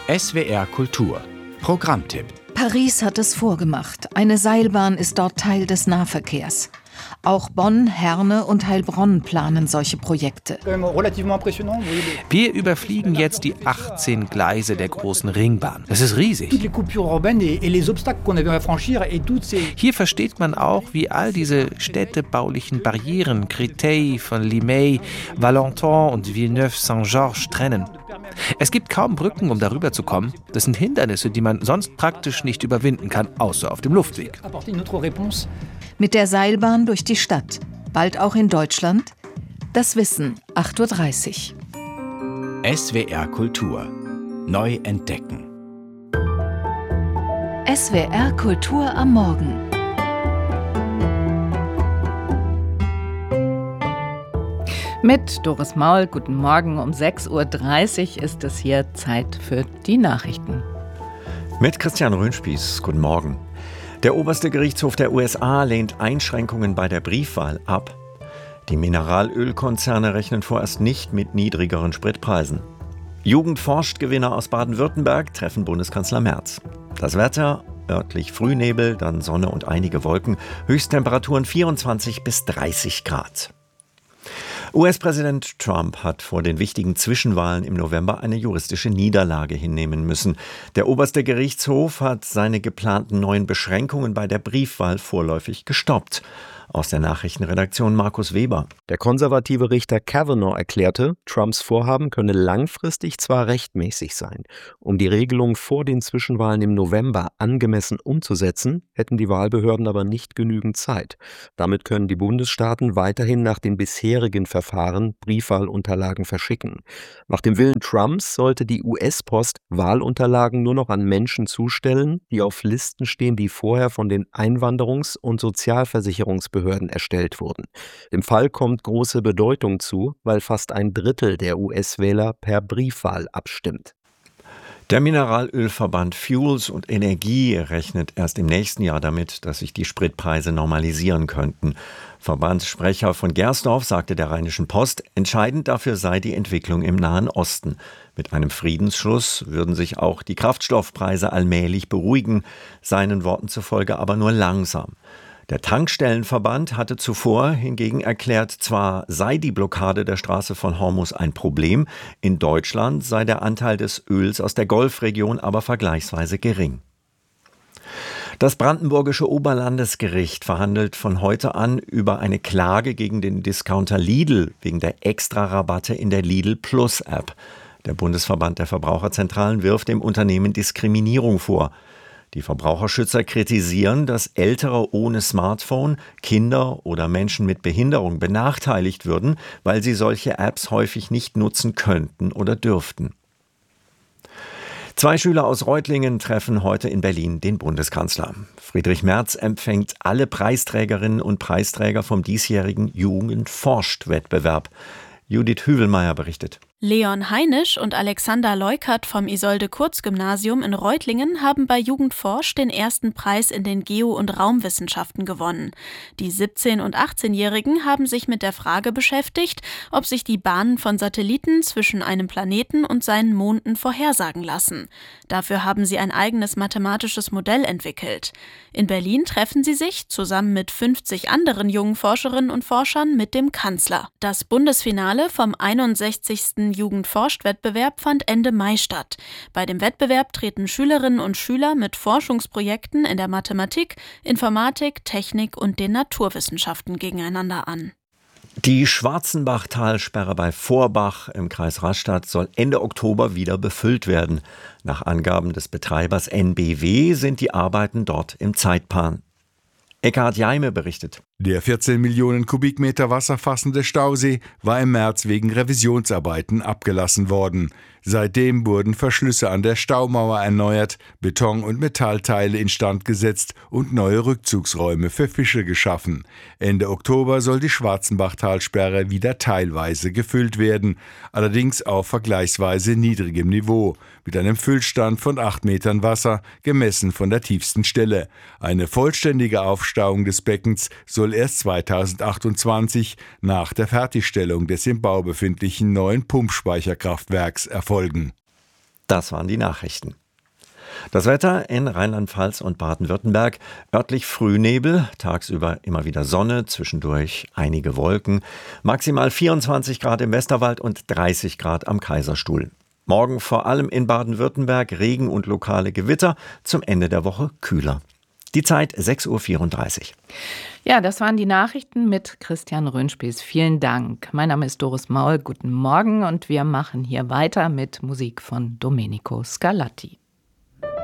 SWR Kultur Programmtipp. Paris hat es vorgemacht. Eine Seilbahn ist dort Teil des Nahverkehrs. Auch Bonn, Herne und Heilbronn planen solche Projekte. Wir überfliegen jetzt die 18 Gleise der großen Ringbahn. Das ist riesig. Hier versteht man auch, wie all diese städtebaulichen Barrieren Créteil von Limay, Valenton und Villeneuve-Saint-Georges trennen. Es gibt kaum Brücken, um darüber zu kommen. Das sind Hindernisse, die man sonst praktisch nicht überwinden kann, außer auf dem Luftweg. Mit der Seilbahn durch die Stadt. Bald auch in Deutschland? Das Wissen, 8.30 Uhr. SWR Kultur. Neu entdecken. SWR Kultur am Morgen. Mit Doris Maul, guten Morgen. Um 6.30 Uhr ist es hier Zeit für die Nachrichten. Mit Christian Röhnspieß, guten Morgen. Der oberste Gerichtshof der USA lehnt Einschränkungen bei der Briefwahl ab. Die Mineralölkonzerne rechnen vorerst nicht mit niedrigeren Spritpreisen. Jugend forscht Gewinner aus Baden-Württemberg treffen Bundeskanzler Merz. Das Wetter, örtlich Frühnebel, dann Sonne und einige Wolken, Höchsttemperaturen 24 bis 30 Grad. US-Präsident Trump hat vor den wichtigen Zwischenwahlen im November eine juristische Niederlage hinnehmen müssen. Der oberste Gerichtshof hat seine geplanten neuen Beschränkungen bei der Briefwahl vorläufig gestoppt. Aus der Nachrichtenredaktion Markus Weber. Der konservative Richter Kavanaugh erklärte, Trumps Vorhaben könne langfristig zwar rechtmäßig sein. Um die Regelung vor den Zwischenwahlen im November angemessen umzusetzen, hätten die Wahlbehörden aber nicht genügend Zeit. Damit können die Bundesstaaten weiterhin nach den bisherigen Verfahren Briefwahlunterlagen verschicken. Nach dem Willen Trumps sollte die US-Post Wahlunterlagen nur noch an Menschen zustellen, die auf Listen stehen, die vorher von den Einwanderungs- und Sozialversicherungsbehörden erstellt wurden. Dem Fall kommt große Bedeutung zu, weil fast ein Drittel der US-Wähler per Briefwahl abstimmt. Der Mineralölverband Fuels und Energie rechnet erst im nächsten Jahr damit, dass sich die Spritpreise normalisieren könnten. Verbandssprecher von Gersdorf sagte der Rheinischen Post, entscheidend dafür sei die Entwicklung im Nahen Osten. Mit einem Friedensschluss würden sich auch die Kraftstoffpreise allmählich beruhigen, seinen Worten zufolge aber nur langsam. Der Tankstellenverband hatte zuvor hingegen erklärt, zwar sei die Blockade der Straße von Hormuz ein Problem, in Deutschland sei der Anteil des Öls aus der Golfregion aber vergleichsweise gering. Das brandenburgische Oberlandesgericht verhandelt von heute an über eine Klage gegen den Discounter Lidl wegen der Extrarabatte in der Lidl Plus App. Der Bundesverband der Verbraucherzentralen wirft dem Unternehmen Diskriminierung vor. Die Verbraucherschützer kritisieren, dass Ältere ohne Smartphone, Kinder oder Menschen mit Behinderung benachteiligt würden, weil sie solche Apps häufig nicht nutzen könnten oder dürften. 2 Schüler aus Reutlingen treffen heute in Berlin den Bundeskanzler. Friedrich Merz empfängt alle Preisträgerinnen und Preisträger vom diesjährigen Jugend forscht-Wettbewerb. Judith Hüvelmeier berichtet. Leon Heinisch und Alexander Leukert vom Isolde-Kurz-Gymnasium in Reutlingen haben bei Jugend forscht den ersten Preis in den Geo- und Raumwissenschaften gewonnen. Die 17- und 18-Jährigen haben sich mit der Frage beschäftigt, ob sich die Bahnen von Satelliten zwischen einem Planeten und seinen Monden vorhersagen lassen. Dafür haben sie ein eigenes mathematisches Modell entwickelt. In Berlin treffen sie sich, zusammen mit 50 anderen jungen Forscherinnen und Forschern, mit dem Kanzler. Das Bundesfinale vom 61. Jugend-forscht-Wettbewerb fand Ende Mai statt. Bei dem Wettbewerb treten Schülerinnen und Schüler mit Forschungsprojekten in der Mathematik, Informatik, Technik und den Naturwissenschaften gegeneinander an. Die Schwarzenbachtalsperre bei Vorbach im Kreis Rastatt soll Ende Oktober wieder befüllt werden. Nach Angaben des Betreibers NBW sind die Arbeiten dort im Zeitplan. Eckhard Jaime berichtet. Der 14 Millionen Kubikmeter Wasser fassende Stausee war im März wegen Revisionsarbeiten abgelassen worden. Seitdem wurden Verschlüsse an der Staumauer erneuert, Beton- und Metallteile instand gesetzt und neue Rückzugsräume für Fische geschaffen. Ende Oktober soll die Schwarzenbachtalsperre wieder teilweise gefüllt werden, allerdings auf vergleichsweise niedrigem Niveau, mit einem Füllstand von 8 Metern Wasser, gemessen von der tiefsten Stelle. Eine vollständige Aufstauung des Beckens soll erst 2028 nach der Fertigstellung des im Bau befindlichen neuen Pumpspeicherkraftwerks erfolgen. Das waren die Nachrichten. Das Wetter in Rheinland-Pfalz und Baden-Württemberg: örtlich Frühnebel, tagsüber immer wieder Sonne, zwischendurch einige Wolken, maximal 24 Grad im Westerwald und 30 Grad am Kaiserstuhl. Morgen vor allem in Baden-Württemberg Regen und lokale Gewitter, zum Ende der Woche kühler. Die Zeit 6:34 Uhr. Ja, das waren die Nachrichten mit Christian Röhnspieß. Vielen Dank. Mein Name ist Doris Maul. Guten Morgen und wir machen hier weiter mit Musik von Domenico Scarlatti.